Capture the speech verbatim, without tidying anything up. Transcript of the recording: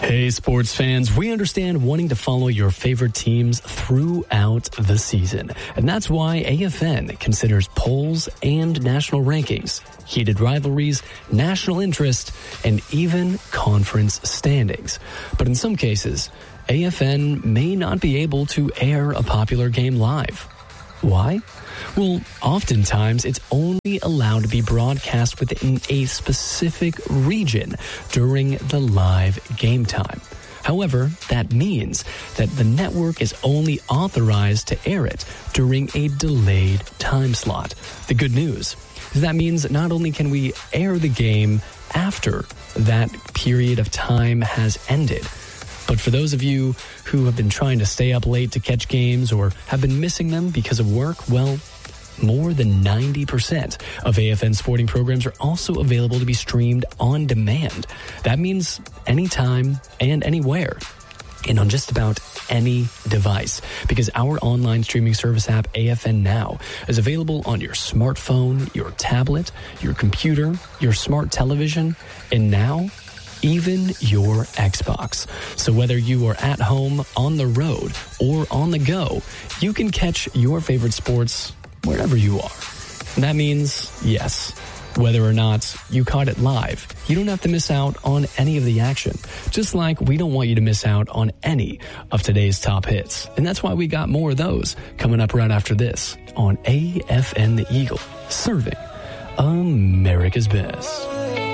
Hey, sports fans, we understand wanting to follow your favorite teams throughout the season. And that's why A F N considers polls and national rankings, heated rivalries, national interest, and even conference standings. But in some cases, A F N may not be able to air a popular game live. Why? Well, oftentimes it's only allowed to be broadcast within a specific region during the live game time. However, that means that the network is only authorized to air it during a delayed time slot. The good news is that means not only can we air the game after that period of time has ended, but for those of you who have been trying to stay up late to catch games or have been missing them because of work, well, more than ninety percent of A F N sporting programs are also available to be streamed on demand. That means anytime and anywhere, and on just about any device, because our online streaming service app, A F N Now, is available on your smartphone, your tablet, your computer, your smart television, and now even your Xbox. So whether you are at home, on the road, or on the go, you can catch your favorite sports wherever you are. And that means, yes, whether or not you caught it live, you don't have to miss out on any of the action. Just like we don't want you to miss out on any of today's top hits. And that's why we got more of those coming up right after this on A F N The Eagle, serving America's best.